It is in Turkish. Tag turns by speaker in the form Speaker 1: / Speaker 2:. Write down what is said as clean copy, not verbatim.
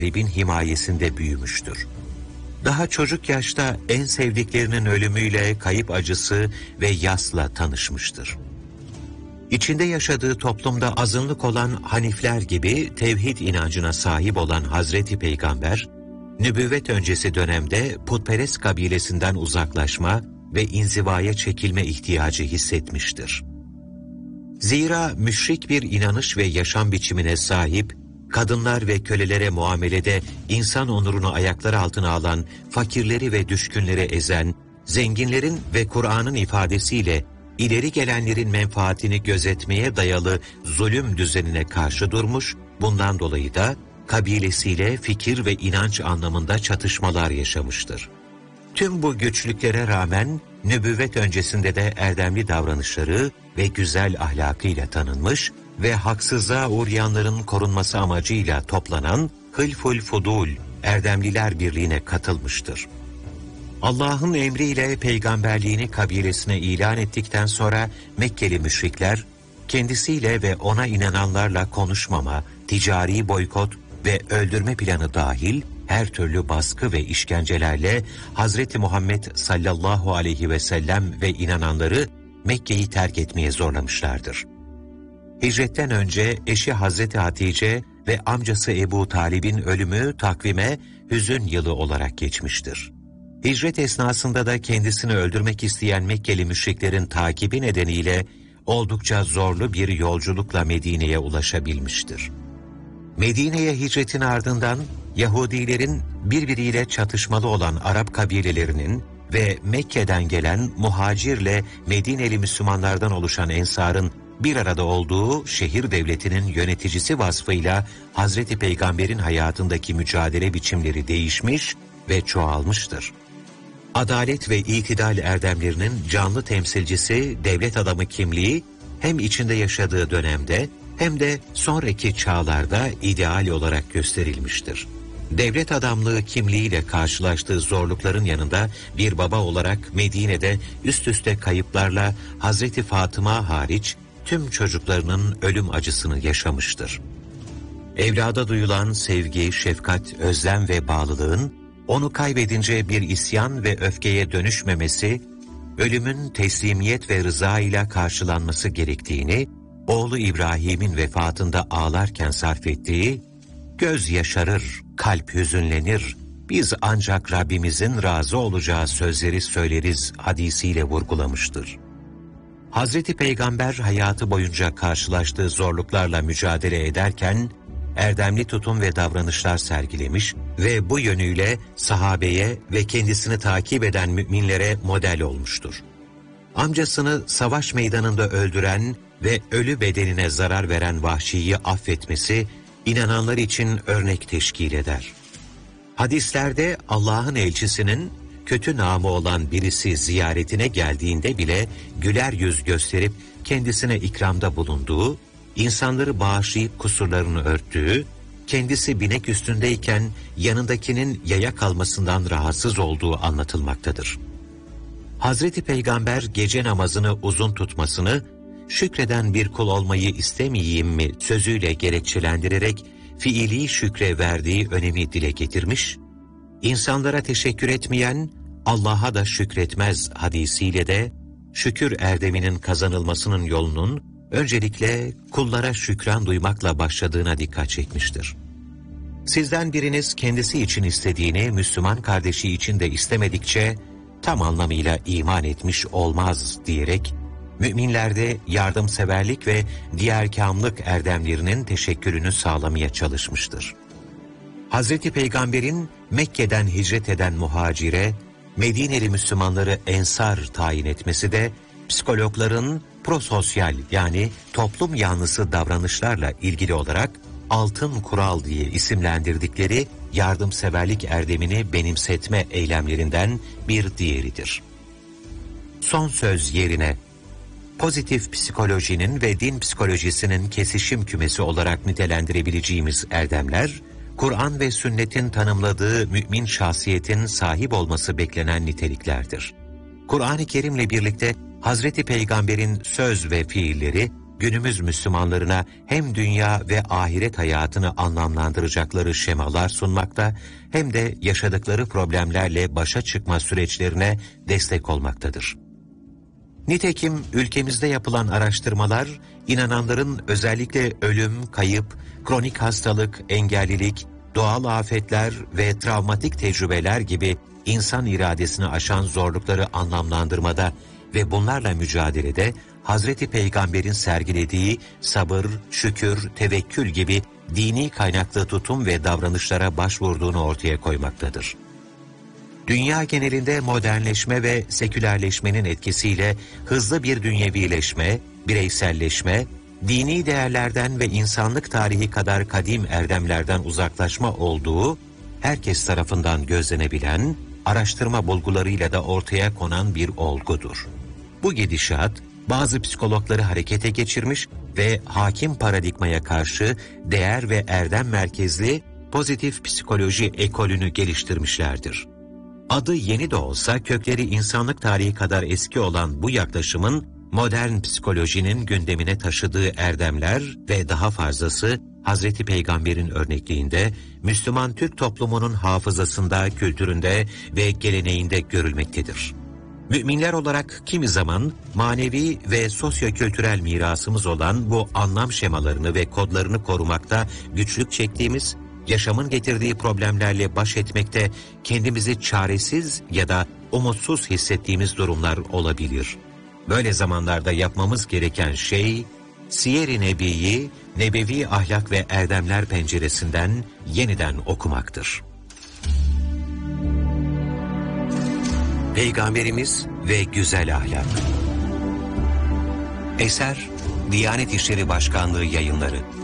Speaker 1: Talib'in himayesinde büyümüştür. Daha çocuk yaşta en sevdiklerinin ölümüyle kayıp acısı ve yasla tanışmıştır. İçinde yaşadığı toplumda azınlık olan Hanifler gibi tevhid inancına sahip olan Hazreti Peygamber, nübüvvet öncesi dönemde putperest kabilesinden uzaklaşma ve inzivaya çekilme ihtiyacı hissetmiştir. Zira müşrik bir inanış ve yaşam biçimine sahip, kadınlar ve kölelere muamelede insan onurunu ayaklar altına alan, fakirleri ve düşkünleri ezen, zenginlerin ve Kur'an'ın ifadesiyle ileri gelenlerin menfaatini gözetmeye dayalı zulüm düzenine karşı durmuş, bundan dolayı da kabilesiyle fikir ve inanç anlamında çatışmalar yaşamıştır. Tüm bu güçlüklere rağmen nübüvvet öncesinde de erdemli davranışları ve güzel ahlakıyla tanınmış ve haksızlığa uğrayanların korunması amacıyla toplanan Hılful Fudul, Erdemliler Birliği'ne katılmıştır. Allah'ın emriyle peygamberliğini kabilesine ilan ettikten sonra Mekkeli müşrikler, kendisiyle ve ona inananlarla konuşmama, ticari boykot ve öldürme planı dahil her türlü baskı ve işkencelerle Hazreti Muhammed sallallahu aleyhi ve sellem ve inananları Mekke'yi terk etmeye zorlamışlardır. Hicretten önce eşi Hazreti Hatice ve amcası Ebu Talib'in ölümü takvime hüzün yılı olarak geçmiştir. Hicret esnasında da kendisini öldürmek isteyen Mekkeli müşriklerin takibi nedeniyle oldukça zorlu bir yolculukla Medine'ye ulaşabilmiştir. Medine'ye hicretin ardından Yahudilerin birbiriyle çatışmalı olan Arap kabilelerinin ve Mekke'den gelen muhacirle Medineli Müslümanlardan oluşan Ensar'ın bir arada olduğu şehir devletinin yöneticisi vasfıyla Hazreti Peygamber'in hayatındaki mücadele biçimleri değişmiş ve çoğalmıştır. Adalet ve itidal erdemlerinin canlı temsilcisi devlet adamı kimliği hem içinde yaşadığı dönemde hem de sonraki çağlarda ideal olarak gösterilmiştir. Devlet adamlığı kimliğiyle karşılaştığı zorlukların yanında bir baba olarak Medine'de üst üste kayıplarla Hazreti Fatıma hariç tüm çocuklarının ölüm acısını yaşamıştır. Evlada duyulan sevgi, şefkat, özlem ve bağlılığın onu kaybedince bir isyan ve öfkeye dönüşmemesi, ölümün teslimiyet ve rıza ile karşılanması gerektiğini, oğlu İbrahim'in vefatında ağlarken sarf ettiği, "Göz yaşarır, kalp hüzünlenir, biz ancak Rabbimizin razı olacağı sözleri söyleriz" hadisiyle vurgulamıştır. Hazreti Peygamber hayatı boyunca karşılaştığı zorluklarla mücadele ederken, erdemli tutum ve davranışlar sergilemiş ve bu yönüyle sahabeye ve kendisini takip eden müminlere model olmuştur. Amcasını savaş meydanında öldüren ve ölü bedenine zarar veren Vahşi'yi affetmesi, inananlar için örnek teşkil eder. Hadislerde Allah'ın elçisinin kötü namı olan birisi ziyaretine geldiğinde bile güler yüz gösterip kendisine ikramda bulunduğu, insanları bağışlayıp kusurlarını örttüğü, kendisi binek üstündeyken yanındakinin yaya kalmasından rahatsız olduğu anlatılmaktadır. Hazreti Peygamber gece namazını uzun tutmasını, şükreden bir kul olmayı istemeyeyim mi sözüyle gerekçelendirerek fiili şükre verdiği önemi dile getirmiş, insanlara teşekkür etmeyen Allah'a da şükretmez hadisiyle de şükür erdeminin kazanılmasının yolunun öncelikle kullara şükran duymakla başladığına dikkat çekmiştir. Sizden biriniz kendisi için istediğini Müslüman kardeşi için de istemedikçe tam anlamıyla iman etmiş olmaz diyerek müminlerde yardımseverlik ve diğerkâmlık erdemlerinin teşekkürünü sağlamaya çalışmıştır. Hazreti Peygamber'in Mekke'den hicret eden muhacire, Medineli Müslümanları ensar tayin etmesi de psikologların prososyal yani toplum yanlısı davranışlarla ilgili olarak altın kural diye isimlendirdikleri yardımseverlik erdemini benimsetme eylemlerinden bir diğeridir. Son söz yerine pozitif psikolojinin ve din psikolojisinin kesişim kümesi olarak nitelendirebileceğimiz erdemler, Kur'an ve sünnetin tanımladığı mümin şahsiyetin sahip olması beklenen niteliklerdir. Kur'an-ı Kerim'le birlikte Hazreti Peygamber'in söz ve fiilleri günümüz Müslümanlarına hem dünya ve ahiret hayatını anlamlandıracakları şemalar sunmakta, hem de yaşadıkları problemlerle başa çıkma süreçlerine destek olmaktadır. Nitekim ülkemizde yapılan araştırmalar, inananların özellikle ölüm, kayıp, kronik hastalık, engellilik, doğal afetler ve travmatik tecrübeler gibi insan iradesini aşan zorlukları anlamlandırmada ve bunlarla mücadelede Hazreti Peygamber'in sergilediği sabır, şükür, tevekkül gibi dini kaynaklı tutum ve davranışlara başvurduğunu ortaya koymaktadır. Dünya genelinde modernleşme ve sekülerleşmenin etkisiyle hızlı bir dünyevileşme, bireyselleşme, dini değerlerden ve insanlık tarihi kadar kadim erdemlerden uzaklaşma olduğu, herkes tarafından gözlenebilen, araştırma bulgularıyla da ortaya konan bir olgudur. Bu gidişat, bazı psikologları harekete geçirmiş ve hakim paradigmaya karşı değer ve erdem merkezli pozitif psikoloji ekolünü geliştirmişlerdir. Adı yeni de olsa kökleri insanlık tarihi kadar eski olan bu yaklaşımın modern psikolojinin gündemine taşıdığı erdemler ve daha fazlası Hazreti Peygamber'in örnekliğinde Müslüman Türk toplumunun hafızasında, kültüründe ve geleneğinde görülmektedir. Müminler olarak kimi zaman manevi ve sosyokültürel mirasımız olan bu anlam şemalarını ve kodlarını korumakta güçlük çektiğimiz, yaşamın getirdiği problemlerle baş etmekte kendimizi çaresiz ya da umutsuz hissettiğimiz durumlar olabilir. Böyle zamanlarda yapmamız gereken şey, Siyer-i Nebi'yi nebevi ahlak ve erdemler penceresinden yeniden okumaktır. Peygamberimiz ve güzel ahlak. Eser, Diyanet İşleri Başkanlığı Yayınları.